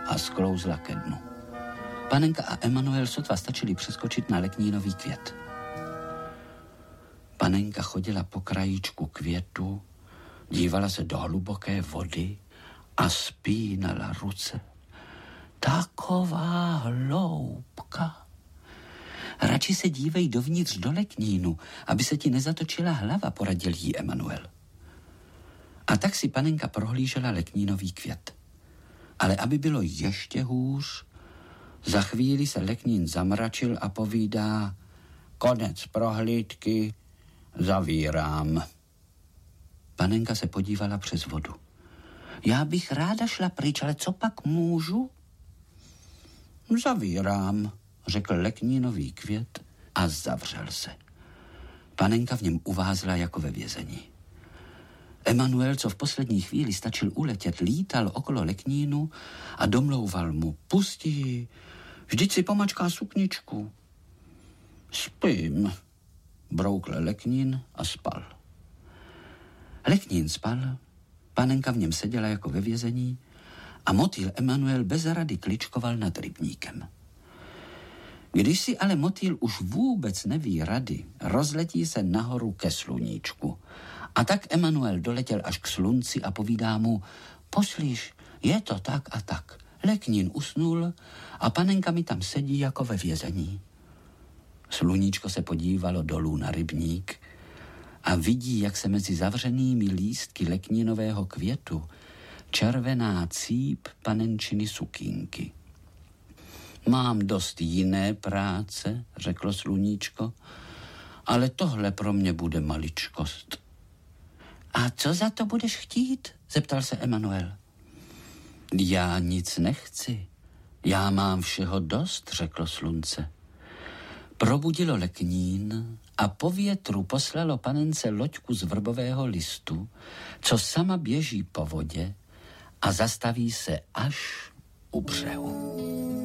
a sklouzla ke dnu. Panenka a Emanuel sotva stačili přeskočit na leknínový květ. Panenka chodila po krajíčku květu, dívala se do hluboké vody a spínala ruce. Taková hloubka. Radši se dívej dovnitř do leknínu, aby se ti nezatočila hlava, poradil jí Emanuel. A tak si panenka prohlížela leknínový květ. Ale aby bylo ještě hůř, za chvíli se leknín zamračil a povídá: konec prohlídky, zavírám. Panenka se podívala přes vodu. Já bych ráda šla pryč, ale co pak můžu? Zavírám, řekl leknínový květ a zavřel se. Panenka v něm uvázla jako ve vězení. Emanuel, co v poslední chvíli stačil uletět, lítal okolo leknínu a domlouval mu: pusti ji, vždyť si pomačká sukničku. Spím, broukl leknín a spal. Leknín spal, panenka v něm seděla jako ve vězení a motýl Emanuel bez rady kličkoval nad rybníkem. Když si ale motýl už vůbec neví rady, rozletí se nahoru ke sluníčku. A tak Emanuel doletěl až k slunci a povídá mu: poslíš, je to tak a tak. Leknín usnul a panenka mi tam sedí jako ve vězení. Sluníčko se podívalo dolů na rybník a vidí, jak se mezi zavřenými lístky leknínového květu červená cíp panenčiny sukínky. Mám dost jiné práce, řeklo sluníčko, ale tohle pro mě bude maličkost. A co za to budeš chtít? Zeptal se Emanuel. Já nic nechci. Já mám všeho dost, řeklo slunce. Probudilo leknín a po větru poslalo panence loďku z vrbového listu, co sama běží po vodě a zastaví se až u břehu.